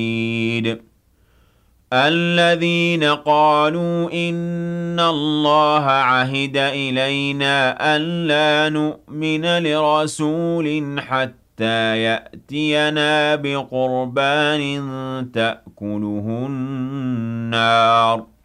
الذين قالوا إن الله عهد إلينا ألا نؤمن لرسول حتى يأتينا بقربان تأكله النار